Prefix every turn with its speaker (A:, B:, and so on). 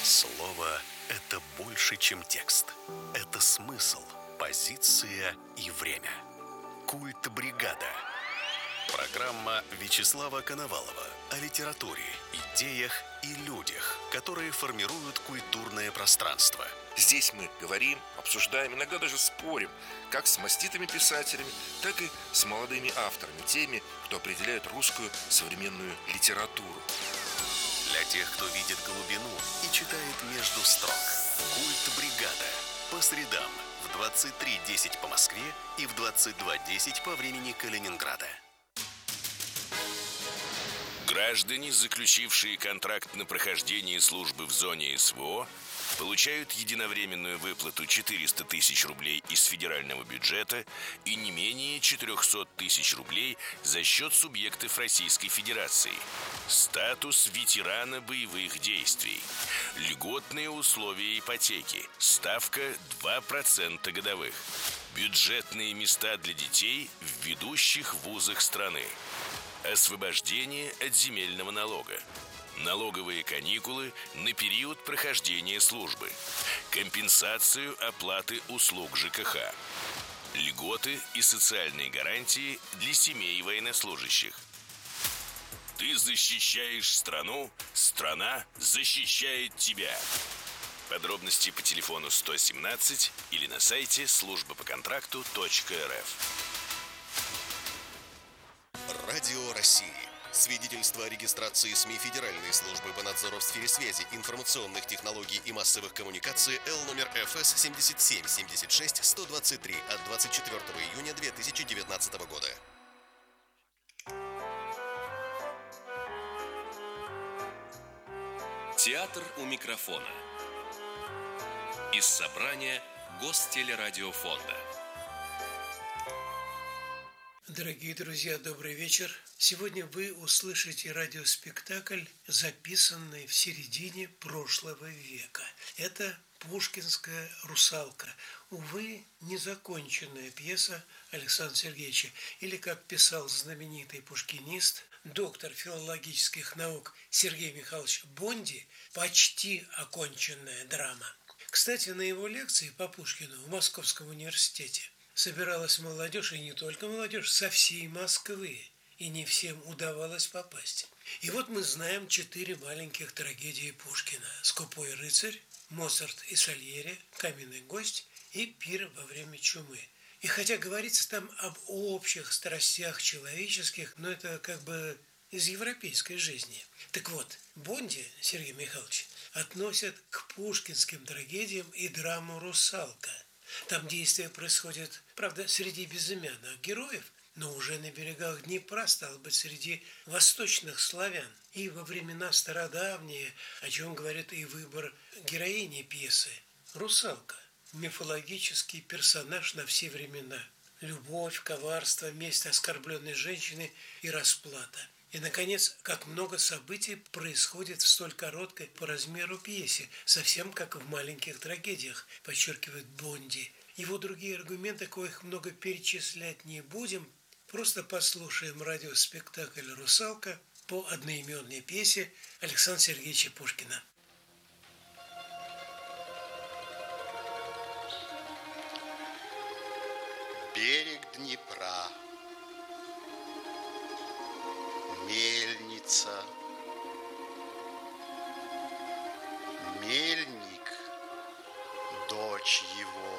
A: Слово – это больше, чем текст. Это смысл, позиция и время. Культ бригада. Программа Вячеслава Коновалова о литературе, идеях и людях, которые формируют культурное пространство.
B: Здесь мы говорим, обсуждаем, иногда даже спорим, как с маститыми писателями, так и с молодыми авторами, теми, кто определяет русскую современную литературу.
A: Для тех, кто видит глубину и читает между строк. Культ бригада. По средам в 23:10 по Москве и в 22:10 по времени Калининграда.
C: Граждане, заключившие контракт на прохождение службы в зоне СВО, получают единовременную выплату 400 тысяч рублей из федерального бюджета и не менее 400 тысяч рублей за счет субъектов Российской Федерации. Статус ветерана боевых действий. Льготные условия ипотеки. Ставка 2% годовых. Бюджетные места для детей в ведущих вузах страны. Освобождение от земельного налога. Налоговые каникулы на период прохождения службы. Компенсацию оплаты услуг ЖКХ. Льготы и социальные гарантии для семей военнослужащих. Ты защищаешь страну, страна защищает тебя. Подробности по телефону 117 или на сайте службапоконтракту.рф.
A: Радио России. Свидетельство о регистрации СМИ Федеральной службы по надзору в сфере связи, информационных технологий и массовых коммуникаций Л номер ФС 7776-123 от 24 июня 2019 года.
D: Театр у микрофона. Из собрания Гостелерадиофонда.
E: Дорогие друзья, добрый вечер. Сегодня вы услышите радиоспектакль, записанный в середине прошлого века. Это пушкинская «Русалка». Увы, незаконченная пьеса Александра Сергеевича. Или, как писал знаменитый пушкинист, доктор филологических наук Сергей Михайлович Бонди, почти оконченная драма. Кстати, на его лекции по Пушкину в Московском университете собиралась молодежь, и не только молодежь, со всей Москвы, и не всем удавалось попасть. И вот мы знаем 4 маленьких трагедии Пушкина: «Скупой рыцарь», «Моцарт и Сальери», «Каменный гость» и «Пир во время чумы». И хотя говорится там об общих страстях человеческих, но это как бы из европейской жизни. Так вот, Бонди, Сергей Михайлович, относят к пушкинским трагедиям и драму «Русалка». Там действие происходит, правда, среди безымянных героев, но уже на берегах Днепра, стало быть, среди восточных славян. И во времена стародавние, о чем говорит и выбор героини пьесы. Русалка – мифологический персонаж на все времена. Любовь, коварство, месть оскорбленной женщины и расплата. И, наконец, как много событий происходит в столь короткой по размеру пьесе, совсем как в маленьких трагедиях, подчеркивает Бонди. Его другие аргументы, коих много перечислять не будем, просто послушаем радиоспектакль «Русалка» по одноименной пьесе Александра Сергеевича Пушкина.
F: Берег Днепра. Мельница. Мельник, дочь его.